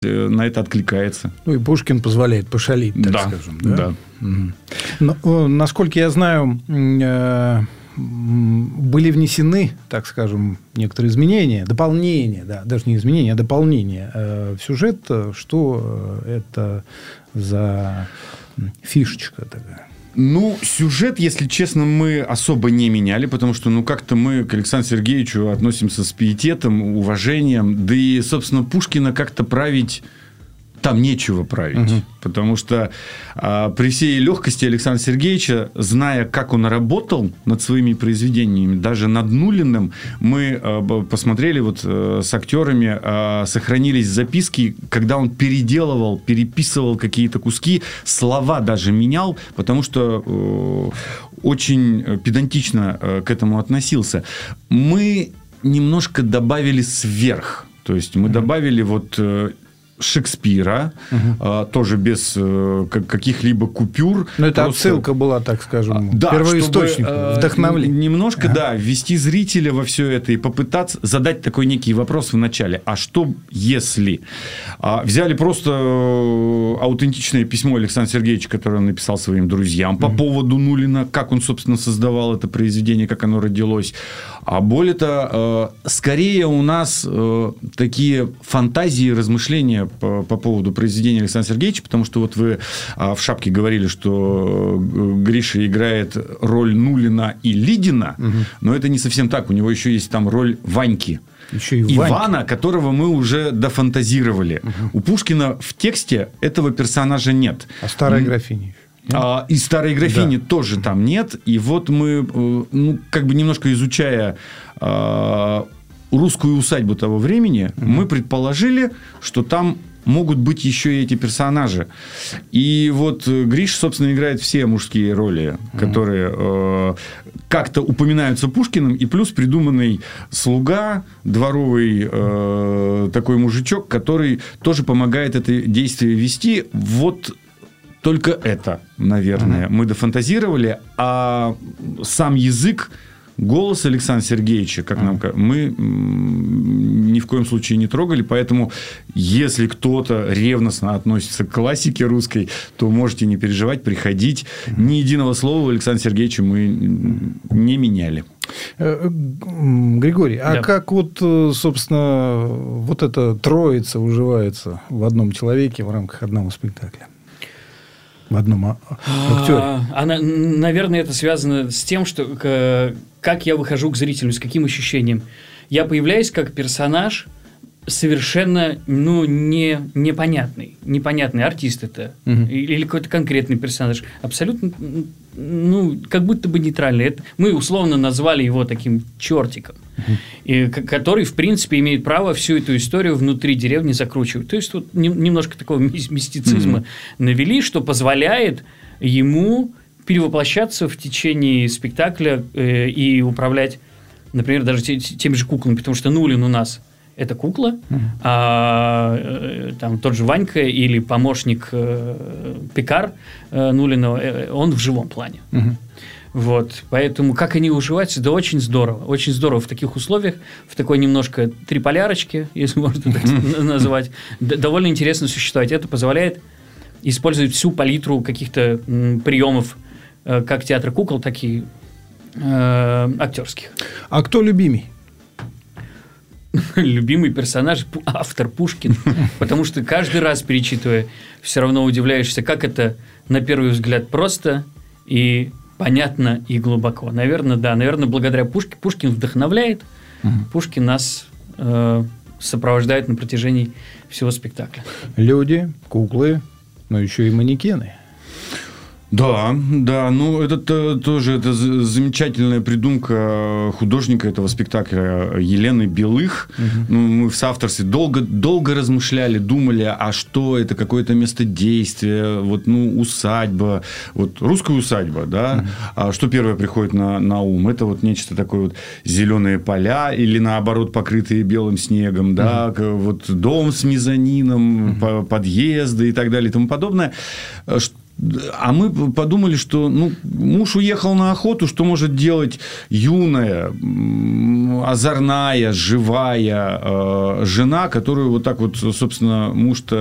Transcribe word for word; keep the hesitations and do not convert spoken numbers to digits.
на это откликается. Ну, и Пушкин позволяет пошалить, так да, скажем. Да. да. Угу. Но, насколько я знаю, были внесены, так скажем, некоторые изменения, дополнения, да, даже не изменения, а дополнения в сюжет. Что это за фишечка такая? Ну, сюжет, если честно, мы особо не меняли, потому что, ну, как-то мы к Александру Сергеевичу относимся с пиететом, уважением, да и, собственно, Пушкина как-то править... Там нечего править, угу. потому что а, при всей легкости Александра Сергеевича, зная, как он работал над своими произведениями, даже над Нулиным, мы а, посмотрели вот а, с актерами, а, сохранились записки, когда он переделывал, переписывал какие-то куски, слова даже менял, потому что а, очень педантично а, к этому относился. Мы немножко добавили сверх, то есть мы угу. добавили вот... Шекспира, угу. а, тоже без а, каких-либо купюр. Но это просто... отсылка была, так скажем, да, первоисточник, чтобы, вдохновление. Немножко, ага. да, ввести зрителя во все это и попытаться задать такой некий вопрос в начале. А что если? А, взяли просто аутентичное письмо Александра Сергеевича, которое он написал своим друзьям по угу. поводу Нулина, как он, собственно, создавал это произведение, как оно родилось. А более того, скорее у нас такие фантазии, размышления по, по поводу произведения Александра Сергеевича, потому что вот вы в шапке говорили, что Гриша играет роль Нулина и Лидина, угу. но это не совсем так. У него еще есть там роль Ваньки. Еще и Ивана, Ваньки. Которого мы уже дофантазировали. Угу. У Пушкина в тексте этого персонажа нет. А старая графиня? А, и старой графини да. тоже там нет. И вот мы, ну, как бы немножко изучая а, русскую усадьбу того времени, угу. мы предположили, что там могут быть еще и эти персонажи. И вот Гриш, собственно, играет все мужские роли, угу. которые э, как-то упоминаются Пушкиным, и плюс придуманный слуга, дворовый э, такой мужичок, который тоже помогает это действие вести. Вот только это, наверное, uh-huh. мы дофантазировали, а сам язык, голос Александра Сергеевича, как uh-huh. нам, мы ни в коем случае не трогали, поэтому если кто-то ревностно относится к классике русской, то можете не переживать, приходить. Uh-huh. Ни единого слова Александра Сергеевича мы не меняли. Григорий, а да. как вот, собственно, вот эта троица уживается в одном человеке в рамках одного спектакля? В одном актере. Она, наверное, это связано с тем, что как я выхожу к зрителю, с каким ощущением. Я появляюсь как персонаж совершенно ну, не, непонятный. Непонятный артист это. Угу. Или какой-то конкретный персонаж. Абсолютно, ну, как будто бы нейтральный. Это, мы условно назвали его таким чертиком. Угу. И, который, в принципе, имеет право всю эту историю внутри деревни закручивать. То есть, вот немножко такого мистицизма угу. навели, что позволяет ему перевоплощаться в течение спектакля э, и управлять, например, даже теми же куклами. Потому что Нулин у нас это кукла, uh-huh. а там тот же Ванька или помощник э, Пикар э, Нулина, э, он в живом плане. Uh-huh. Вот, поэтому как они уживаются, да очень здорово. Очень здорово в таких условиях, в такой немножко триполярочке, если можно так uh-huh. назвать, довольно интересно существовать. Это позволяет использовать всю палитру каких-то м, приемов э, как театра кукол, так и э, актерских. А кто любимый? Любимый персонаж, автор Пушкин, потому что каждый раз, перечитывая, все равно удивляешься, как это на первый взгляд просто и понятно и глубоко. Наверное, да, наверное, благодаря Пушкину. Пушкин вдохновляет, угу. Пушкин нас э, сопровождает на протяжении всего спектакля. Люди, куклы, но еще и манекены. Да, да, ну это тоже это замечательная придумка художника этого спектакля Елены Белых. Угу. Ну, мы в соавторстве долго, долго размышляли, думали, а что это, какое-то место действия, вот, ну, усадьба, вот русская усадьба, да, угу. а что первое приходит на, на ум? Это вот нечто такое вот зеленые поля или наоборот покрытые белым снегом, да, угу. вот дом с мезонином, угу. подъезды и так далее и тому подобное. А мы подумали, что ну, муж уехал на охоту, что может делать юная, озорная, живая э, жена, которую вот так вот, собственно, муж-то